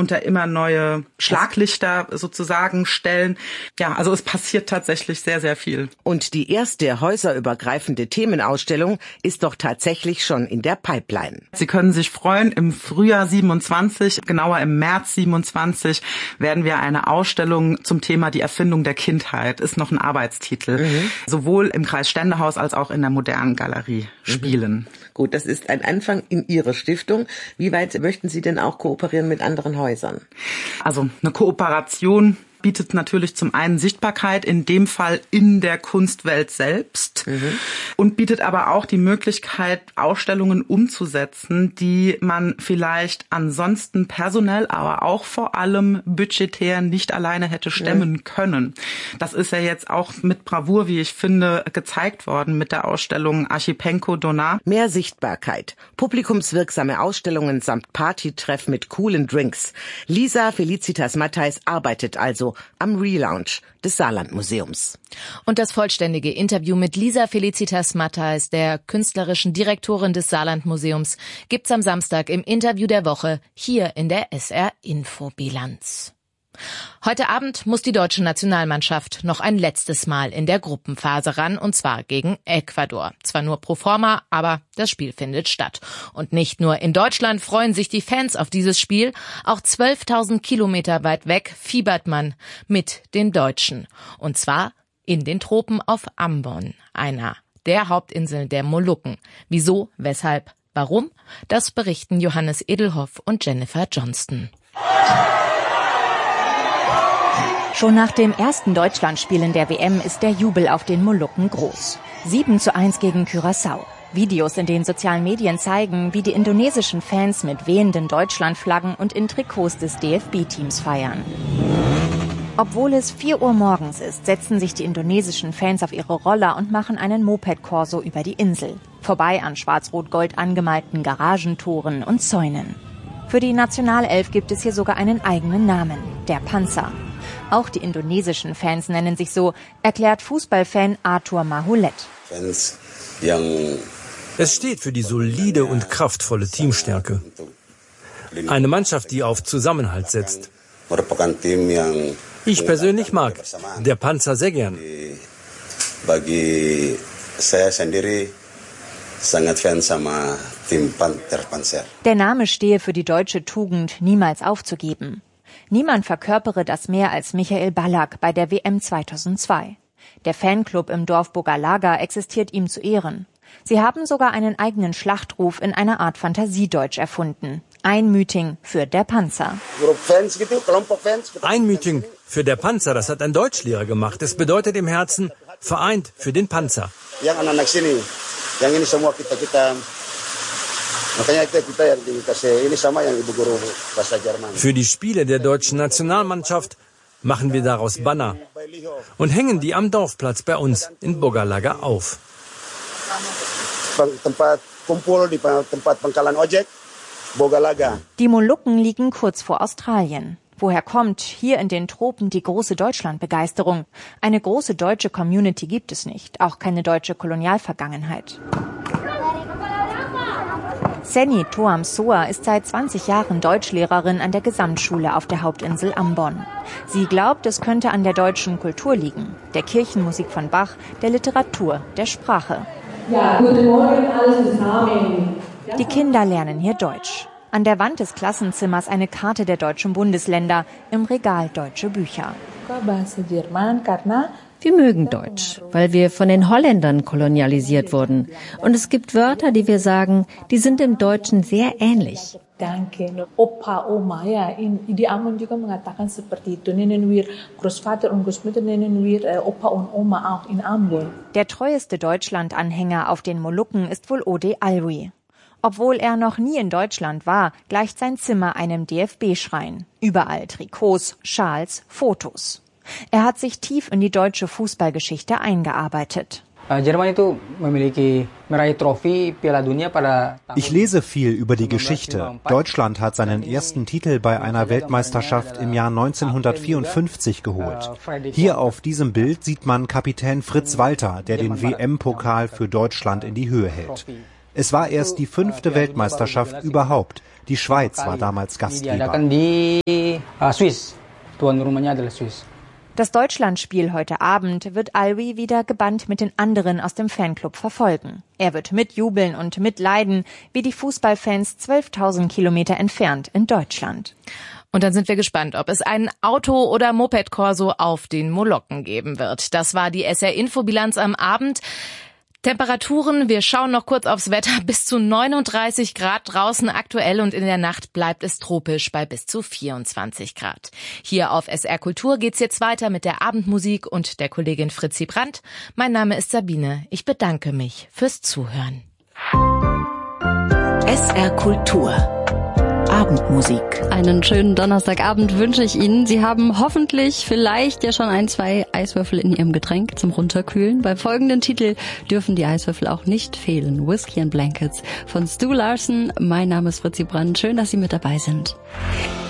unter immer neue Schlaglichter sozusagen stellen. Ja, also es passiert tatsächlich sehr, sehr viel. Und die erste häuserübergreifende Themenausstellung ist doch tatsächlich schon in der Pipeline. Sie können sich freuen, im Frühjahr 27, genauer im März 27, werden wir eine Ausstellung zum Thema die Erfindung der Kindheit, ist noch ein Arbeitstitel, sowohl im Kreis Ständehaus als auch in der Modernen Galerie spielen. Gut, das ist ein Anfang in Ihrer Stiftung. Wie weit möchten Sie denn auch kooperieren mit anderen Häusern? Also eine Kooperation bietet natürlich zum einen Sichtbarkeit, in dem Fall in der Kunstwelt selbst, und bietet aber auch die Möglichkeit, Ausstellungen umzusetzen, die man vielleicht ansonsten personell, aber auch vor allem budgetär nicht alleine hätte stemmen können. Das ist ja jetzt auch mit Bravour, wie ich finde, gezeigt worden mit der Ausstellung Archipenko Donar. Mehr Sichtbarkeit, publikumswirksame Ausstellungen samt Partytreff mit coolen Drinks. Lisa Felicitas Matthijs arbeitet also am Relaunch des Saarlandmuseums. Und das vollständige Interview mit Lisa Felicitas Matthijs, der künstlerischen Direktorin des Saarlandmuseums, gibt's am Samstag im Interview der Woche hier in der SR Infobilanz. Heute Abend muss die deutsche Nationalmannschaft noch ein letztes Mal in der Gruppenphase ran, und zwar gegen Ecuador. Zwar nur pro forma, aber das Spiel findet statt. Und nicht nur in Deutschland freuen sich die Fans auf dieses Spiel, auch 12.000 Kilometer weit weg fiebert man mit den Deutschen. Und zwar in den Tropen auf Ambon, einer der Hauptinseln der Molukken. Wieso, weshalb, warum? Das berichten Johannes Edelhoff und Jennifer Johnston. Schon nach dem ersten Deutschlandspiel in der WM ist der Jubel auf den Molukken groß. 7:1 gegen Curaçao. Videos in den sozialen Medien zeigen, wie die indonesischen Fans mit wehenden Deutschlandflaggen und in Trikots des DFB-Teams feiern. Obwohl es 4 Uhr morgens ist, setzen sich die indonesischen Fans auf ihre Roller und machen einen Moped-Corso über die Insel. Vorbei an schwarz-rot-gold angemalten Garagentoren und Zäunen. Für die Nationalelf gibt es hier sogar einen eigenen Namen, der Panzer. Auch die indonesischen Fans nennen sich so, erklärt Fußballfan Arthur Mahulet. Es steht für die solide und kraftvolle Teamstärke. Eine Mannschaft, die auf Zusammenhalt setzt. Ich persönlich mag der Panzer sehr gern. Der Name stehe für die deutsche Tugend, niemals aufzugeben. Niemand verkörpere das mehr als Michael Ballack bei der WM 2002. Der Fanclub im Dorf Bogalaga existiert ihm zu Ehren. Sie haben sogar einen eigenen Schlachtruf in einer Art Fantasiedeutsch erfunden. Einmütig für der Panzer. Einmütig für der Panzer, das hat ein Deutschlehrer gemacht. Es bedeutet im Herzen, vereint für den Panzer. Für die Spiele der deutschen Nationalmannschaft machen wir daraus Banner und hängen die am Dorfplatz bei uns in Bogalaga auf. Die Molukken liegen kurz vor Australien. Woher kommt hier in den Tropen die große Deutschlandbegeisterung? Eine große deutsche Community gibt es nicht, auch keine deutsche Kolonialvergangenheit. Seni Toam Soa ist seit 20 Jahren Deutschlehrerin an der Gesamtschule auf der Hauptinsel Ambon. Sie glaubt, es könnte an der deutschen Kultur liegen, der Kirchenmusik von Bach, der Literatur, der Sprache. Ja, guten Morgen alle zusammen. Die Kinder lernen hier Deutsch. An der Wand des Klassenzimmers eine Karte der deutschen Bundesländer, im Regal deutsche Bücher. Wir mögen Deutsch, weil wir von den Holländern kolonialisiert wurden. Und es gibt Wörter, die wir sagen, die sind im Deutschen sehr ähnlich. Danke. Opa, Oma, ja, die Ambon juga mengatakan seperti itu. Nennen wir Großvater und Großmutter, nennen wir Opa und Oma auch in Ambon. Der treueste Deutschland-Anhänger auf den Molukken ist wohl Ode Alwi. Obwohl er noch nie in Deutschland war, gleicht sein Zimmer einem DFB-Schrein. Überall Trikots, Schals, Fotos. Er hat sich tief in die deutsche Fußballgeschichte eingearbeitet. Ich lese viel über die Geschichte. Deutschland hat seinen ersten Titel bei einer Weltmeisterschaft im Jahr 1954 geholt. Hier auf diesem Bild sieht man Kapitän Fritz Walter, der den WM-Pokal für Deutschland in die Höhe hält. Es war erst die 5. Weltmeisterschaft überhaupt, Die Schweiz war damals Gastgeber. Das Deutschlandspiel heute Abend wird Alwi wieder gebannt mit den anderen aus dem Fanclub verfolgen. Er wird mitjubeln und mitleiden, wie die Fußballfans 12.000 Kilometer entfernt in Deutschland. Und dann sind wir gespannt, ob es einen Auto- oder Moped-Corso auf den Molukken geben wird. Das war die SR-Infobilanz am Abend. Temperaturen, wir schauen noch kurz aufs Wetter, bis zu 39 Grad draußen aktuell und in der Nacht bleibt es tropisch bei bis zu 24 Grad. Hier auf SR Kultur geht's jetzt weiter mit der Abendmusik und der Kollegin Fritzi Brandt. Mein Name ist Sabine, ich bedanke mich fürs Zuhören. SR Kultur Abendmusik. Einen schönen Donnerstagabend wünsche ich Ihnen. Sie haben hoffentlich vielleicht ja schon 1-2 Eiswürfel in Ihrem Getränk zum Runterkühlen. Beim folgenden Titel dürfen die Eiswürfel auch nicht fehlen. Whiskey and Blankets von Stu Larson. Mein Name ist Fritzi Brandt. Schön, dass Sie mit dabei sind.